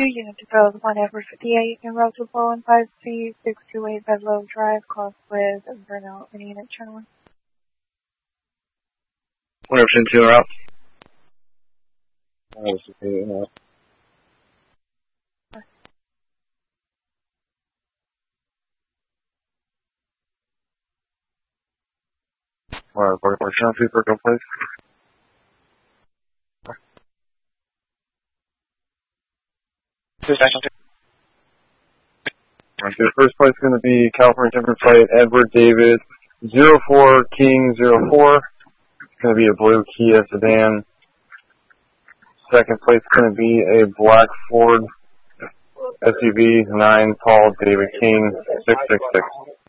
unit to build 1 Edward 58 in route to 415C 628 Bedlow Drive, cross with Vernal and unit channel 1. 100% 2 en route. Alright, we're trying to see for a place. Alright, so the first flight's going to be California Temperance Flight Edward David 04 King 04. It's going to be a blue Kia sedan. Second flight's going to be a black Ford SUV 9 Paul David King 666.